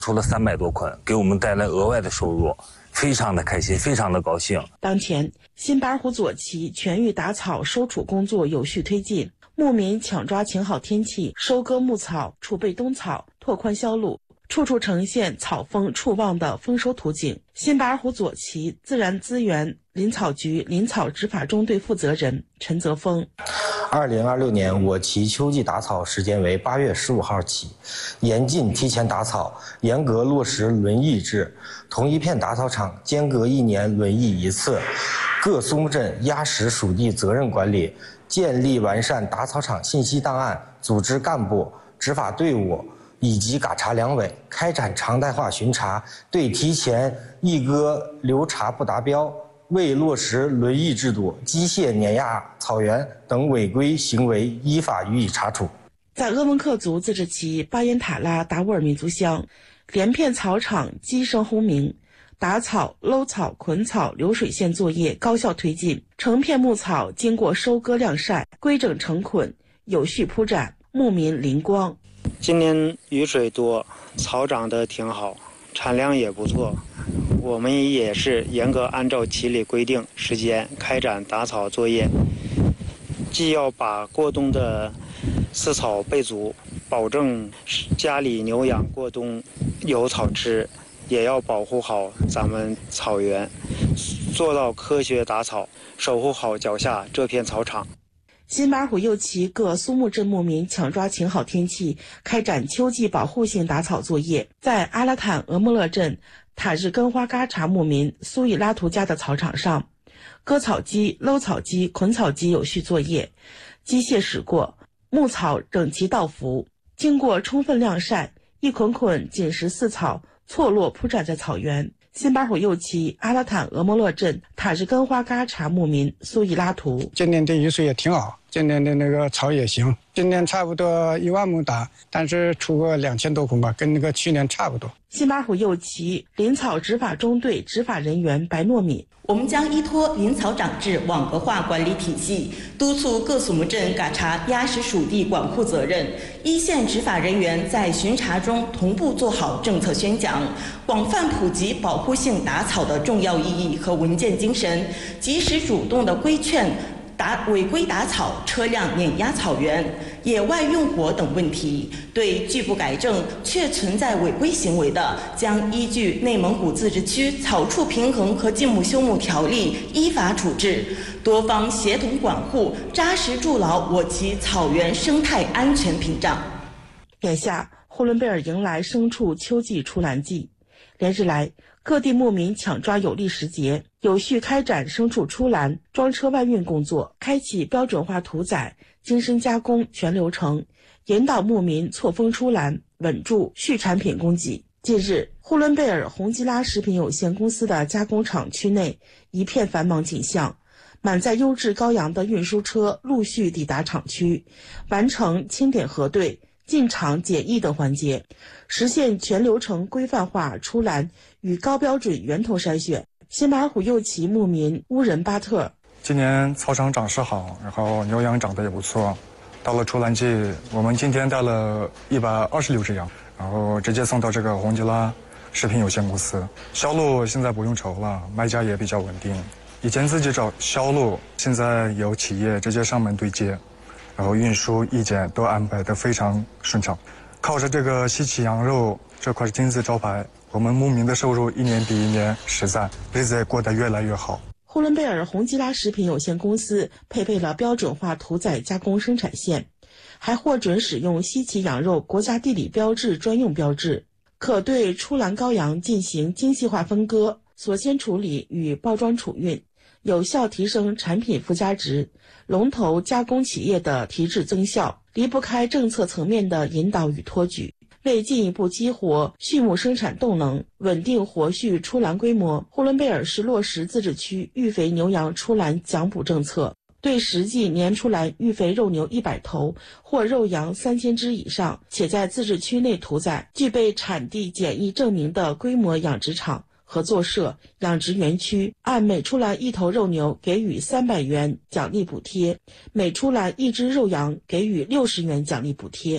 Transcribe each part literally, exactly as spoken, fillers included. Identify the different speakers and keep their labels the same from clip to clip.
Speaker 1: 出了三百多捆，给我们带来额外的收入，非常的开心，非常的高兴。
Speaker 2: 当前，新巴尔虎左旗全域打草收储工作有序推进，牧民抢抓晴好天气，收割牧草，储备冬草，拓宽销路，处处呈现草丰畜旺的丰收图景。新巴尔虎左旗自然资源林草局林草执法中队负责人陈泽峰。
Speaker 3: 二零二六年我旗秋季打草时间为八月十五号起，严禁提前打草，严格落实轮役制，同一片打草场间隔一年轮役一次，各苏木镇压实属地责任管理，建立完善打草场信息档案，组织干部、执法队伍以及嘎查两委开展常态化巡查，对提前役割留查不达标、未落实轮役制度、机械碾压草原等违规行为依法予以查处。
Speaker 2: 在鄂温克族自治旗巴彦塔拉达斡尔民族乡，连片草场鸡声轰鸣，打草、搂草、捆草流水线作业高效推进，成片牧草经过收割晾晒，规整成捆，有序铺展，牧民灵光。
Speaker 4: 今年雨水多，草长得挺好，产量也不错。我们也是严格按照旗里规定时间开展打草作业，既要把过冬的饲草备足，保证家里牛羊过冬有草吃，也要保护好咱们草原，做到科学打草，守护好脚下这片草场。
Speaker 2: 新巴尔虎右旗各苏木镇牧民抢抓晴好天气，开展秋季保护性打草作业。在阿拉坦额莫勒镇塔日根花嘎查牧民苏伊拉图家的草场上，割草机、搂草机、捆草机有序作业，机械驶过，牧草整齐倒伏，经过充分晾晒，一捆捆紧实饲草错落铺展在草原。新巴尔虎右旗阿拉坦额莫勒镇塔日根花嘎查牧民苏伊拉图。
Speaker 5: 今年的雨水也挺好，今年的那个草也行，今年差不多一万亩打，但是出个两千多捆吧，跟那个去年差不多。
Speaker 2: 新巴尔虎右旗林草执法中队执法人员白糯米。
Speaker 6: 我们将依托林草长制网格化管理体系，督促各苏木镇嘎查压实属地管护责任，一线执法人员在巡查中同步做好政策宣讲，广泛普及保护性打草的重要意义和文件精神，及时主动的规劝打违规打草、车辆碾压草原、野外用火等问题，对拒不改正却存在违规行为的，将依据内蒙古自治区草畜平衡和禁牧休牧条例依法处置，多方协同管护，扎实筑牢我旗草原生态安全屏障。
Speaker 2: 眼下，呼伦贝尔迎来牲畜秋季出栏季，连日来，各地牧民抢抓有利时节，有序开展牲畜出栏、装车外运工作，开启标准化屠宰、精深加工全流程，引导牧民错峰出栏，稳住畜产品供给。近日，呼伦贝尔宏基拉食品有限公司的加工厂区内一片繁忙景象，满载优质羔羊的运输车陆续抵达厂区，完成清点核对、进场检疫等环节，实现全流程规范化出栏与高标准源头筛选。新巴尔虎右旗牧民乌仁巴特。
Speaker 7: 今年草场长势好，然后牛羊长得也不错。到了出栏季，我们今天带了一百二十六只羊，然后直接送到这个宏基拉食品有限公司。销路现在不用愁了，卖价也比较稳定。以前自己找销路，现在有企业直接上门对接，然后运输、意见都安排得非常顺畅。靠着这个西岐羊肉这块金字招牌，我们牧民的收入一年比一年实在，日子也过得越来越好。
Speaker 2: 呼伦贝尔宏基拉食品有限公司配备了标准化屠宰加工生产线，还获准使用西岐羊肉国家地理标志专用标志，可对出栏羔羊进行精细化分割、锁鲜处理与包装储运，有效提升产品附加值，龙头加工企业的提质增效，离不开政策层面的引导与托举。为进一步激活畜牧生产动能，稳定活畜出栏规模，呼伦贝尔市落实自治区育肥牛羊出栏奖补政策，对实际年出栏育肥肉牛一百头或肉羊三千只以上，且在自治区内屠宰、具备产地检疫证明的规模养殖场、合作社、养殖园区，按每出栏一头肉牛给予三百元奖励补贴，每出栏一只肉羊给予六十元奖励补贴。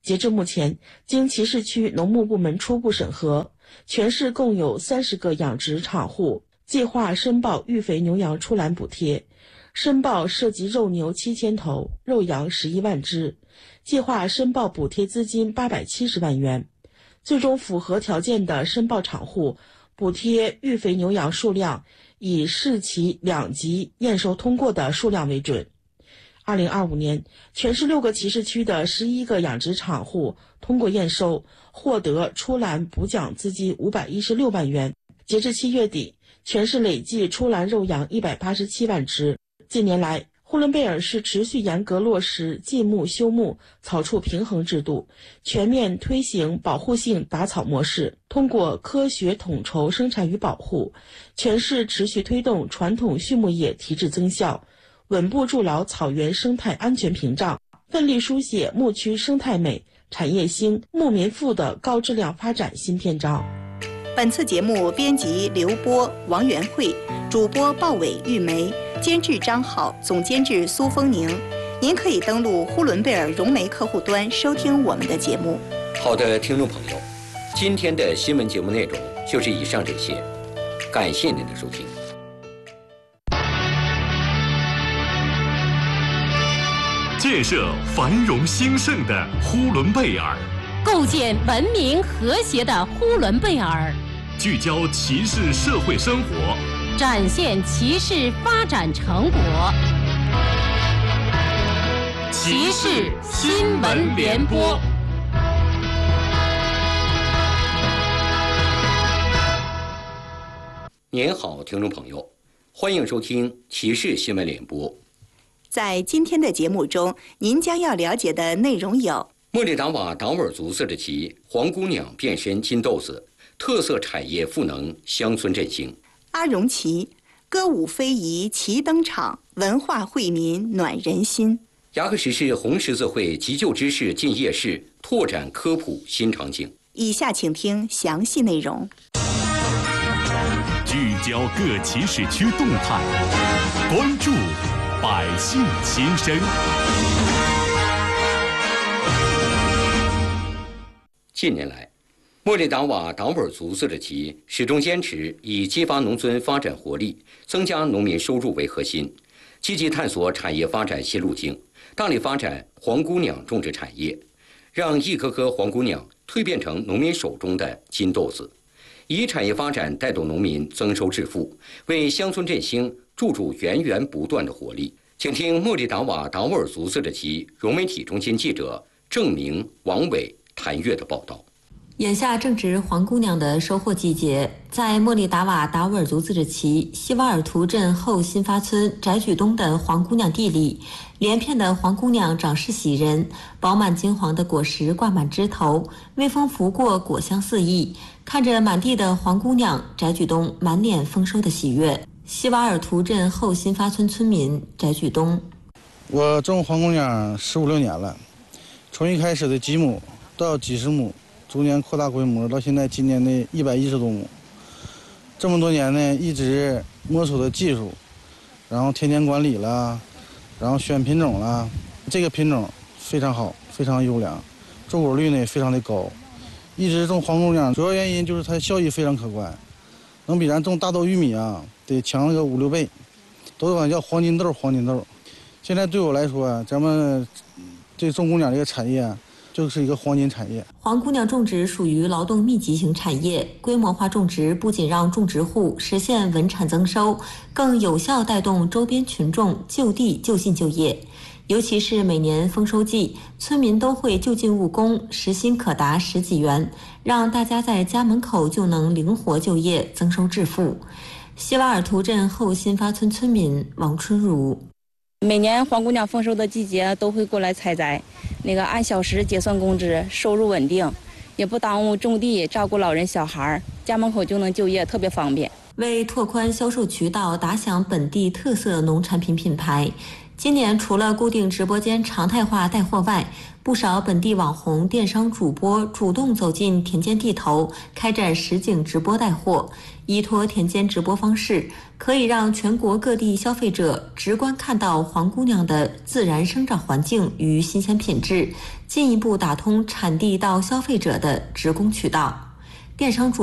Speaker 2: 截至目前，经骑士区农牧部门初步审核，全市共有三十个养殖场户计划申报育肥牛羊出栏补贴，申报涉及肉牛七千头、肉羊十一万只，计划申报补贴资金八百七十万元。最终符合条件的申报场户，补贴育肥牛羊数量以市骑两级验收通过的数量为准。二零二五年，全市六个骑士区的十一个养殖场户通过验收，获得出栏补奖资金五百一十六万元。截至七月底，全市累计出栏肉羊一百八十七万只。近年来，呼伦贝尔市持续严格落实禁牧休牧草畜平衡制度，全面推行保护性打草模式，通过科学统筹生产与保护，全市持续推动传统畜牧业提质增效，稳步筑牢草原生态安全屏障，奋力书写牧区生态美、产业兴、牧民富的高质量发展新篇章。
Speaker 8: 本次节目编辑刘波、王元慧，主播鲍伟、玉梅，监制张浩，总监制苏丰宁。您可以登录呼伦贝尔融媒客户端收听我们的节目。
Speaker 9: 好的，听众朋友，今天的新闻节目内容就是以上这些，感谢您的收听。
Speaker 10: 建设繁荣兴盛的呼伦贝尔，
Speaker 11: 构建文明和谐的呼伦贝尔，
Speaker 10: 聚焦骑士社会生活，
Speaker 11: 展现骑士发展成果。骑士新闻联播。
Speaker 9: 您好，听众朋友，欢迎收听骑士新闻联播。
Speaker 8: 在今天的节目中，您将要了解的内容有：
Speaker 9: 莫里达瓦达斡尔族自治旗黄姑娘变身金豆子，特色产业赋能乡村振兴；
Speaker 8: 阿荣旗歌舞非遗齐登场，文化惠民暖人心；
Speaker 9: 牙克石市红十字会急救知识进夜市，拓展科普新场景。
Speaker 8: 以下请听详细内容。
Speaker 10: 聚焦各骑士区动态，关注百姓心声。
Speaker 9: 近年来，莫里达瓦达斡尔族自治旗始终坚持以激发农村发展活力、增加农民收入为核心，积极探索产业发展新路径，大力发展黄姑娘种植产业，让一颗颗黄姑娘蜕变成农民手中的金豆子，以产业发展带动农民增收致富，为乡村振兴注入源源不断的活力。请听莫里达瓦达斡尔族自治旗融媒体中心记者郑明、王伟、谭月的报道。
Speaker 12: 眼下正值黄姑娘的收获季节，在莫里达瓦达斡尔族自治旗西瓦尔图镇后新发村翟举东的黄姑娘地里，连片的黄姑娘长势喜人，饱满金黄的果实挂满枝头，微风拂过，果香四溢。看着满地的黄姑娘，翟举东满脸丰收的喜悦。西瓦尔图镇后新发村村民翟举东：
Speaker 13: 我种黄姑娘十五六年了，从一开始的几亩到几十亩，逐年扩大规模，到现在今年的一百一十多亩。这么多年呢，一直摸索的技术，然后天天管理了，然后选品种了。这个品种非常好，非常优良，种果率呢也非常的高。一直种黄姑娘，主要原因就是它效益非常可观，能比咱种大豆、玉米啊得强个五六倍，都管叫黄金豆，黄金豆。现在对我来说，咱们这种姑娘这个产业啊，就是一个黄金产业。
Speaker 12: 黄姑娘种植属于劳动密集型产业，规模化种植不仅让种植户实现稳产增收，更有效带动周边群众就地就近就业。尤其是每年丰收季，村民都会就近务工，时薪可达十几元，让大家在家门口就能灵活就业，增收致富。西瓦尔图镇后新发村村民王春如：
Speaker 14: 每年黄姑娘丰收的季节都会过来采摘，那个按小时结算工资，收入稳定，也不耽误种地、照顾老人小孩，家门口就能就业，特别方便。
Speaker 12: 为拓宽销售渠道，打响本地特色农产品品牌， 今年除了固定直播间常态化带货外，不少本地网红、电商主播主动走进田间地头，开展实景直播带货。依托田间直播方式，可以让全国各地消费者直观看到黄姑娘的自然生长环境与新鲜品质，进一步打通产地到消费者的直供渠道。电商主